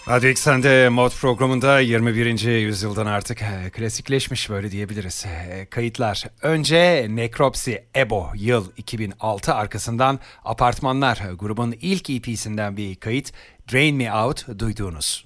Radyo X'de Mod programında 21. yüzyıldan artık klasikleşmiş böyle diyebiliriz. Kayıtlar. Önce Necropsy Ebo yıl 2006, arkasından Apartmanlar grubun ilk EP'sinden bir kayıt Drain Me Out duyduğunuz.